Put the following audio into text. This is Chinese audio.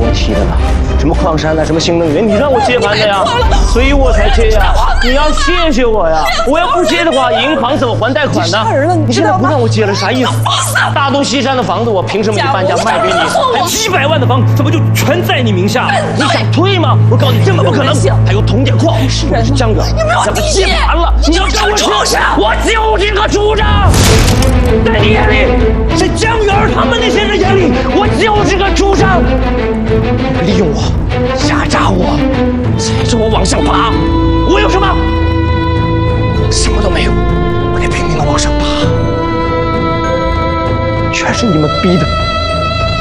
提的呢？什么矿山啊，什么新能源，你让我接盘的呀，所以我才接呀。你要谢谢我呀，我要不接的话，银行怎么还贷款呢？你现在不让我接了，啥意思？大东西山的房子，我凭什么去搬家卖给你？还700万的房子，怎么就全在你名下？你想退吗？我告诉你，根本不可能。还有铜点矿，我是江远，怎么接盘了？你要跟我说，我就是个畜生。在你眼里，在江远他们那些人眼里，我就是个畜生。利用我，压榨我，踩着我往上爬，我有什么？什么都没有，我得拼命的往上爬，全是你们逼的。